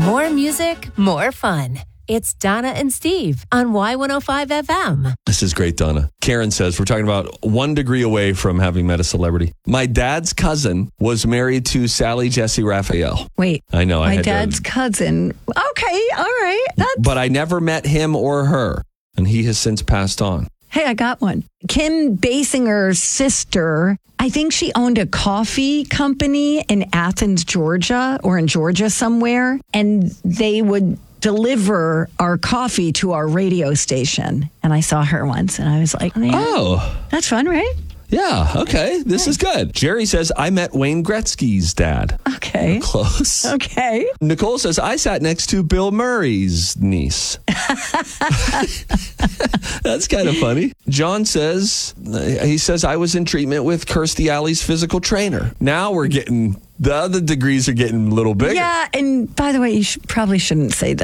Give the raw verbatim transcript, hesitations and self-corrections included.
More music, more fun. It's Donna and Steve on Y one oh five F M. This is great, Donna. Karen says, we're talking about one degree away from having met a celebrity. My dad's cousin was married to Sally Jessy Raphael. Wait. I know. My I had dad's to, cousin. Okay. All right. That's... But I never met him or her, and he has since passed on. Hey, I got one. Kim Basinger's sister, I think she owned a coffee company in Athens, Georgia, or in Georgia somewhere, and they would deliver our coffee to our radio station. And I saw her once, and I was like, man, oh, that's fun, right? Yeah, okay. This is good. Jerry says, I met Wayne Gretzky's dad. Okay. Close. Okay. Nicole says, I sat next to Bill Murray's niece. That's kind of funny. John says, he says, I was in treatment with Kirstie Alley's physical trainer. Now we're getting, the other degrees are getting a little bigger. Yeah, and by the way, you should, probably shouldn't say that.